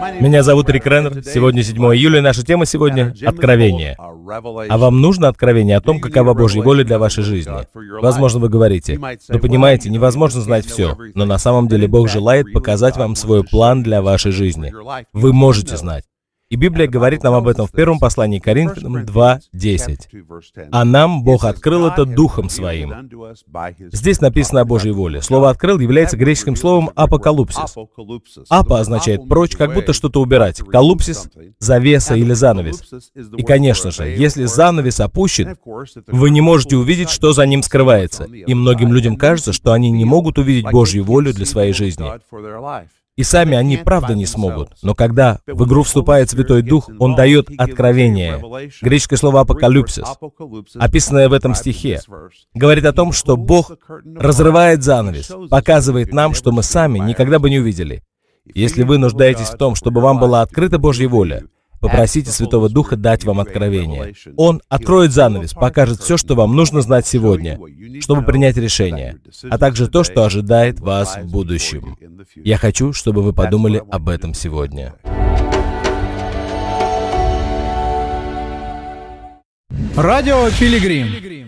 Меня зовут Рик Реннер. Сегодня 7 июля, и наша тема сегодня — откровение. А вам нужно откровение о том, какова Божья воля для вашей жизни? Возможно, вы говорите: «Ну, понимаете, невозможно знать все», но на самом деле Бог желает показать вам свой план для вашей жизни. Вы можете знать. И Библия говорит нам об этом в первом послании к Коринфянам 2:10. «А нам Бог открыл это Духом Своим». Здесь написано о Божьей воле. Слово «открыл» является греческим словом «апокалупсис». «Апо» означает «прочь», как будто что-то убирать. «Калупсис» — завеса или занавес. И, конечно же, если занавес опущен, вы не можете увидеть, что за ним скрывается. И многим людям кажется, что они не могут увидеть Божью волю для своей жизни. И сами они правда не смогут. Но когда в игру вступает Святой Дух, Он дает откровение. Греческое слово «апокалюпсис», описанное в этом стихе, говорит о том, что Бог разрывает занавес, показывает нам, что мы сами никогда бы не увидели. Если вы нуждаетесь в том, чтобы вам была открыта Божья воля, попросите Святого Духа дать вам откровение. Он откроет занавес, покажет все, что вам нужно знать сегодня, чтобы принять решение, а также то, что ожидает вас в будущем. Я хочу, чтобы вы подумали об этом сегодня. Радио Пилигрим.